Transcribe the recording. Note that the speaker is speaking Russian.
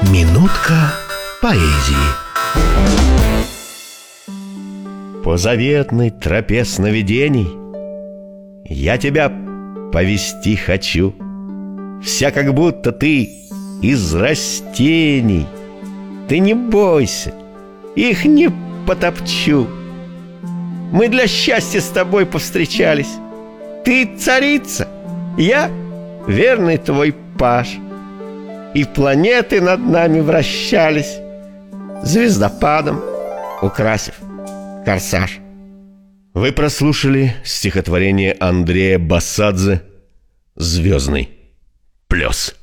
Минутка поэзии. По заветной тропе сновидений я тебя повести хочу. Вся как будто ты из растений. Ты не бойся, их не потопчу. Мы для счастья с тобой повстречались. Ты царица, я верный твой паж. И планеты над нами вращались, звездопадом украсив корсаж. Вы прослушали стихотворение Андрея Басадзе «Звездный плес».